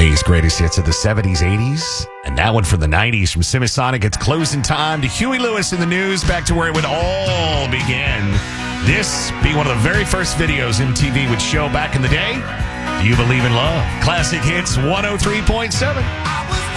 Ray's greatest hits of the 70s, 80s, and that one from the 90s from Semisonic. It's closing time to Huey Lewis in the news, back to where it would all begin. This being one of the very first videos MTV would show back in the day. Do You Believe in Love? Classic Hits 103.7.